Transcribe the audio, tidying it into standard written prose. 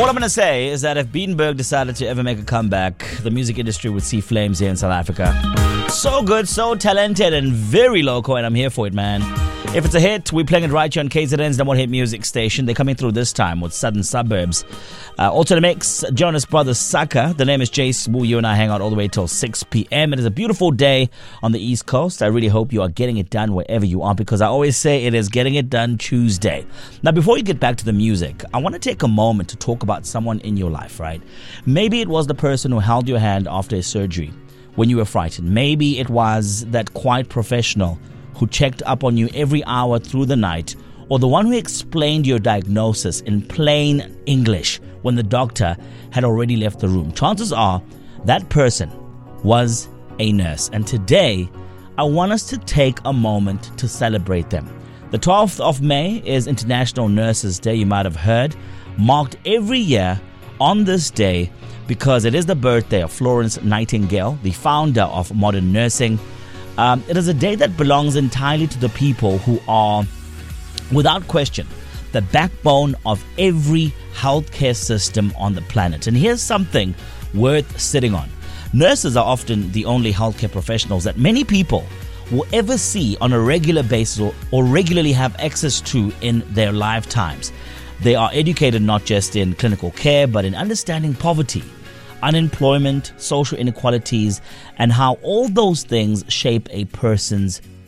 All I'm going to say is that if Beatenberg decided to ever make a comeback, the music industry would see flames here in South Africa. So good, so talented, and very local, and I'm here for it, man. If it's a hit, we're playing it right here on KZN's number one hit music station. They're coming through this time with Southern Suburbs. Also in the mix, Jonas Brothers Saka. The name is Jace Wu. You and I hang out all the way till 6 p.m. It is a beautiful day on the East Coast. I really hope you are getting it done wherever you are, because I always say it is getting it done Tuesday. Now, before you get back to the music, I want to take a moment to talk about someone in your life, right? Maybe it was the person who held your hand after a surgery when you were frightened. Maybe it was that quiet professional who checked up on you every hour through the night, or the one who explained your diagnosis in plain English when the doctor had already left the room. Chances are that person was a nurse. And today, I want us to take a moment to celebrate them. The 12th of May is International Nurses Day, you might have heard, marked every year on this day because it is the birthday of Florence Nightingale, the founder of modern nursing. It is a day that belongs entirely to the people who are, without question, the backbone of every healthcare system on the planet. And here's something worth sitting on. Nurses are often the only healthcare professionals that many people will ever see on a regular basis or regularly have access to in their lifetimes. They are educated not just in clinical care, but in understanding poverty, unemployment, social inequalities, and how all those things shape a person's